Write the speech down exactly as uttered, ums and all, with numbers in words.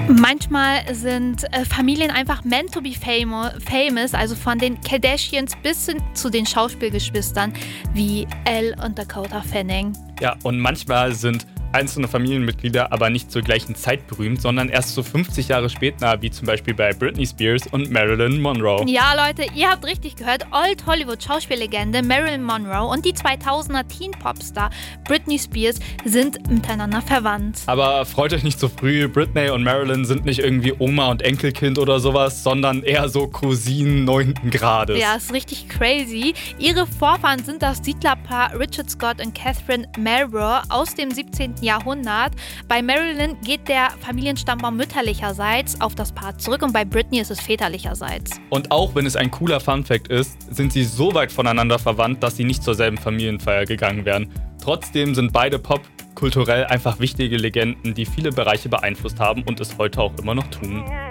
Manchmal sind äh, Familien einfach meant to be famo- famous, also von den Kardashians bis hin zu den Schauspielgeschwistern wie Elle und Dakota Fanning. Ja, und manchmal sind einzelne Familienmitglieder aber nicht zur gleichen Zeit berühmt, sondern erst so fünfzig Jahre später, wie zum Beispiel bei Britney Spears und Marilyn Monroe. Ja, Leute, ihr habt richtig gehört. Old Hollywood-Schauspiellegende Marilyn Monroe und die zweitausender Teen-Popstar Britney Spears sind miteinander verwandt. Aber freut euch nicht so früh, Britney und Marilyn sind nicht irgendwie Oma und Enkelkind oder sowas, sondern eher so Cousinen neunten Grades. Ja, ist richtig crazy. Ihre Vorfahren sind das Siedlerpaar Richard Scott und Catherine Marlborough aus dem siebzehnten Jahrhundert. Bei Marilyn geht der Familienstammbaum mütterlicherseits auf das Paar zurück und bei Britney ist es väterlicherseits. Und auch wenn es ein cooler Funfact ist, sind sie so weit voneinander verwandt, dass sie nicht zur selben Familienfeier gegangen wären. Trotzdem sind beide popkulturell einfach wichtige Legenden, die viele Bereiche beeinflusst haben und es heute auch immer noch tun.